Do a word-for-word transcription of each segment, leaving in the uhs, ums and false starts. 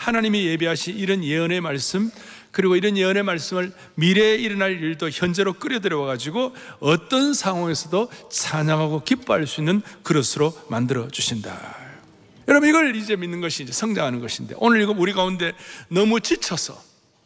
하나님이 예비하신 이런 예언의 말씀, 그리고 이런 예언의 말씀을 미래에 일어날 일도 현재로 끌어들여 가지고 어떤 상황에서도 찬양하고 기뻐할 수 있는 그릇으로 만들어 주신다. 여러분, 이걸 이제 믿는 것이 이제 성장하는 것인데, 오늘 이거 우리 가운데 너무 지쳐서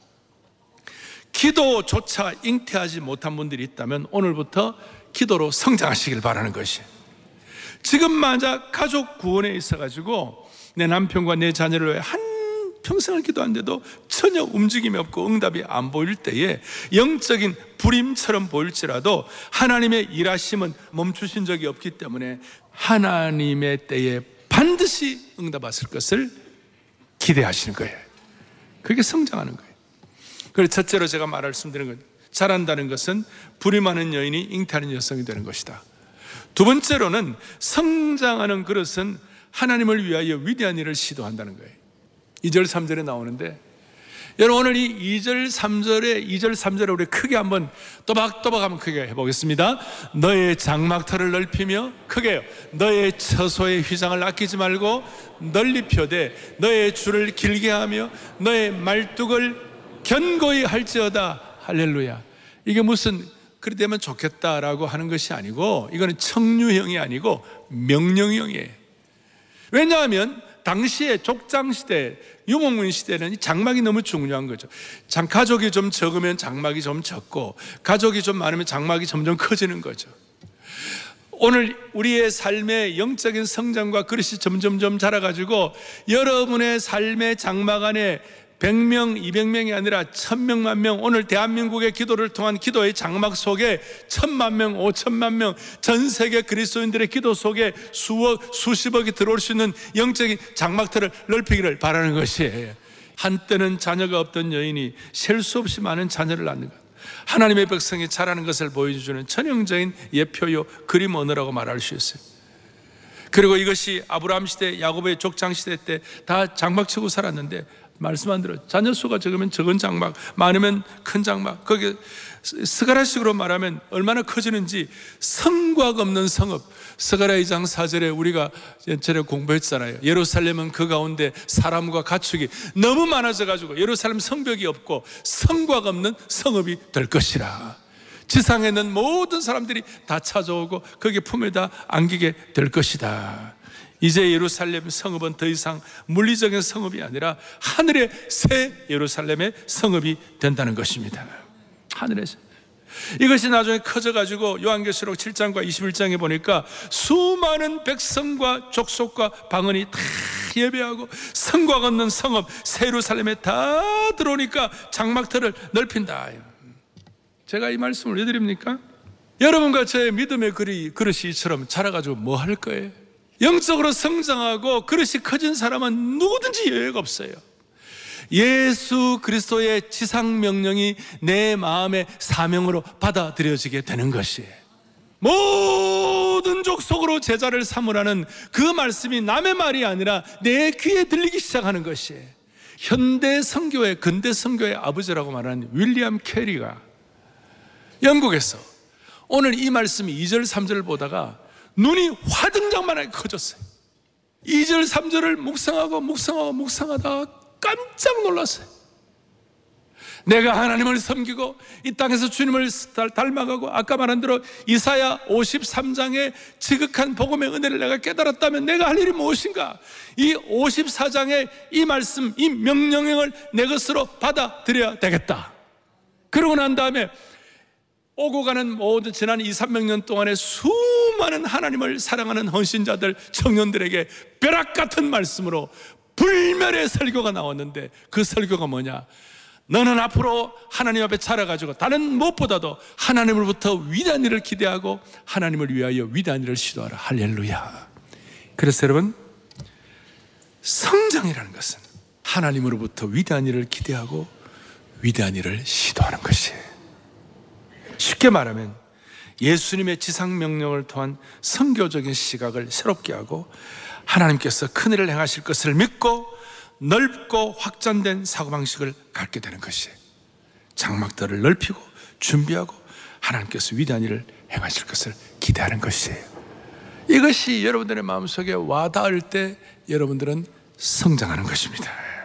기도조차 잉태하지 못한 분들이 있다면 오늘부터 기도로 성장하시길 바라는 것이에요. 지금 만약 가족 구원에 있어가지고 내 남편과 내 자녀를 위해 한 평생을 기도하는데도 전혀 움직임이 없고 응답이 안 보일 때에 영적인 불임처럼 보일지라도 하나님의 일하심은 멈추신 적이 없기 때문에 하나님의 때에 반드시 응답하실 것을 기대하시는 거예요. 그게 성장하는 거예요. 그래서 첫째로 제가 말씀드리는 건, 잘한다는 것은 불임하는 여인이 잉태하는 여성이 되는 것이다. 두 번째로는 성장하는 그릇은 하나님을 위하여 위대한 일을 시도한다는 거예요. 이 절 삼 절에 나오는데, 여러분 오늘 이 이 절 삼 절에 이 절 삼 절에 우리 크게 한번 또박또박 한번 크게 해보겠습니다. 너의 장막터를 넓히며, 크게요, 너의 처소의 휘장을 아끼지 말고 널리 펴되 너의 줄을 길게 하며 너의 말뚝을 견고히 할지어다. 할렐루야. 이게 무슨 그리 되면 좋겠다라고 하는 것이 아니고, 이거는 청유형이 아니고 명령형이에요. 왜냐하면 당시에 족장시대, 유목민 시대는 이 장막이 너무 중요한 거죠. 장, 가족이 좀 적으면 장막이 좀 적고, 가족이 좀 많으면 장막이 점점 커지는 거죠. 오늘 우리의 삶의 영적인 성장과 그릇이 점점점 자라가지고 여러분의 삶의 장막 안에 백 명, 이백 명이 아니라 천 명, 만 명, 오늘 대한민국의 기도를 통한 기도의 장막 속에 천만 명, 오천만 명, 전 세계 그리스도인들의 기도 속에 수억, 수십억이 들어올 수 있는 영적인 장막터를 넓히기를 바라는 것이에요. 한때는 자녀가 없던 여인이 셀 수 없이 많은 자녀를 낳는 것, 하나님의 백성이 자라는 것을 보여주는 전형적인 예표요 그림 언어라고 말할 수 있어요. 그리고 이것이 아브라함 시대, 야곱의 족장 시대 때 다 장막 치고 살았는데, 말씀 안 들어요. 자녀 수가 적으면 적은 장막, 많으면 큰 장막. 거기 스가랴식으로 말하면 얼마나 커지는지, 성곽 없는 성읍. 스가랴 이 장 사 절에 우리가 전에 공부했잖아요. 예루살렘은 그 가운데 사람과 가축이 너무 많아져 가지고 예루살렘 성벽이 없고 성곽 없는 성읍이 될 것이라. 지상에 있는 모든 사람들이 다 찾아오고 거기 품에 다 안기게 될 것이다. 이제 예루살렘 성읍은 더 이상 물리적인 성읍이 아니라 하늘의 새 예루살렘의 성읍이 된다는 것입니다. 하늘의 새. 이것이 나중에 커져가지고 요한계시록 칠 장과 이십일 장에 보니까 수많은 백성과 족속과 방언이 다 예배하고 성곽 없는 성읍 새 예루살렘에 다 들어오니까 장막터를 넓힌다. 제가 이 말씀을 왜 드립니까? 여러분과 저의 믿음의 그릇이 이처럼 자라가지고 뭐 할 거예요? 영적으로 성장하고 그릇이 커진 사람은 누구든지 여유가 없어요. 예수 그리스도의 지상 명령이 내 마음의 사명으로 받아들여지게 되는 것이에요. 모든 족속으로 제자를 삼으라는 그 말씀이 남의 말이 아니라 내 귀에 들리기 시작하는 것이에요. 현대 선교의, 근대 선교의 아버지라고 말하는 윌리엄 캐리가 영국에서 오늘 이 말씀 이 절 삼 절을 보다가 눈이 화등장만하게 커졌어요. 이 절 삼 절을 묵상하고 묵상하고 묵상하다가 깜짝 놀랐어요. 내가 하나님을 섬기고 이 땅에서 주님을 닮아가고, 아까 말한 대로 이사야 오십삼 장의 지극한 복음의 은혜를 내가 깨달았다면 내가 할 일이 무엇인가? 이 오십사 장의 이 말씀, 이 명령을 내 것으로 받아들여야 되겠다. 그러고 난 다음에 오고 가는 모든 지난 이삼백 년 동안의 수많은 하나님을 사랑하는 헌신자들, 청년들에게 벼락 같은 말씀으로 불멸의 설교가 나왔는데, 그 설교가 뭐냐? 너는 앞으로 하나님 앞에 자라가지고 다른 무엇보다도 하나님으로부터 위대한 일을 기대하고 하나님을 위하여 위대한 일을 시도하라. 할렐루야. 그래서 여러분, 성장이라는 것은 하나님으로부터 위대한 일을 기대하고 위대한 일을 시도하는 것이에요. 쉽게 말하면 예수님의 지상명령을 통한 선교적인 시각을 새롭게 하고 하나님께서 큰일을 행하실 것을 믿고 넓고 확장된 사고방식을 갖게 되는 것이에요. 장막들을 넓히고 준비하고 하나님께서 위대한 일을 행하실 것을 기대하는 것이에요. 이것이 여러분들의 마음속에 와닿을 때 여러분들은 성장하는 것입니다.